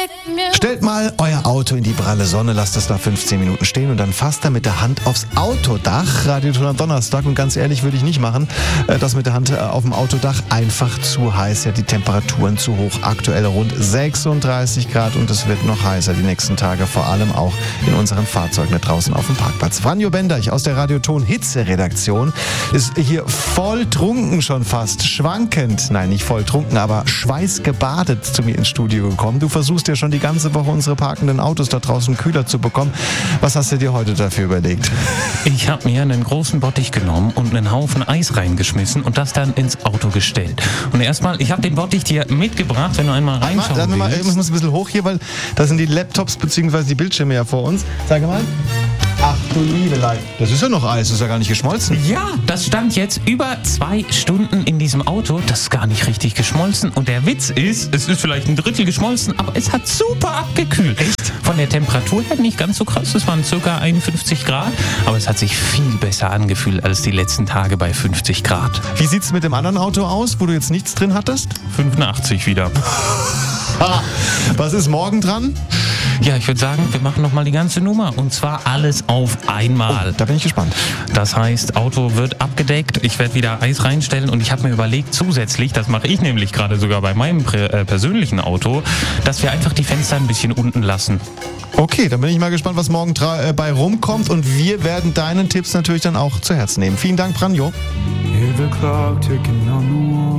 Stellt mal euer Auto in die pralle Sonne, lasst es da 15 Minuten stehen und dann fasst er mit der Hand aufs Autodach. Radioton am Donnerstag, und ganz ehrlich, würde ich nicht machen, das mit der Hand auf dem Autodach, einfach zu heiß, ja, die Temperaturen zu hoch, aktuell rund 36 Grad und es wird noch heißer die nächsten Tage, vor allem auch in unseren Fahrzeugen da draußen auf dem Parkplatz. Franjo Benderch aus der Radioton Hitze-Redaktion ist hier voll trunken schon fast, schwankend, nein, nicht voll trunken, aber schweißgebadet zu mir ins Studio gekommen. Du versuchst ja schon die ganze Woche unsere parkenden Autos da draußen kühler zu bekommen. Was hast du dir heute dafür überlegt? Ich habe mir einen großen Bottich genommen und einen Haufen Eis reingeschmissen und das dann ins Auto gestellt. Und erstmal, ich habe den Bottich dir mitgebracht, wenn du einmal reinschauen willst. Ich muss ein bisschen hoch hier, weil da sind die Laptops bzw. die Bildschirme ja vor uns. Sag mal. Ach du liebe Leid. Das ist ja noch Eis, das ist ja gar nicht geschmolzen. Ja, das stand jetzt über 2 Stunden in diesem Auto. Das ist gar nicht richtig geschmolzen. Und der Witz ist, es ist vielleicht ein Drittel geschmolzen, aber es hat super abgekühlt. Echt? Von der Temperatur her nicht ganz so krass. Es waren ca. 51 Grad. Aber es hat sich viel besser angefühlt als die letzten Tage bei 50 Grad. Wie sieht's mit dem anderen Auto aus, wo du jetzt nichts drin hattest? 85 wieder. Was ist morgen dran? Ja, ich würde sagen, wir machen nochmal die ganze Nummer. Und zwar alles auf einmal. Oh, da bin ich gespannt. Das heißt, Auto wird abgedeckt. Ich werde wieder Eis reinstellen. Und ich habe mir überlegt, zusätzlich, das mache ich nämlich gerade sogar bei meinem persönlichen Auto, dass wir einfach die Fenster ein bisschen unten lassen. Okay, dann bin ich mal gespannt, was morgen bei rumkommt. Und wir werden deinen Tipps natürlich dann auch zu Herzen nehmen. Vielen Dank, Franjo. Hear the clock ticking on the wall.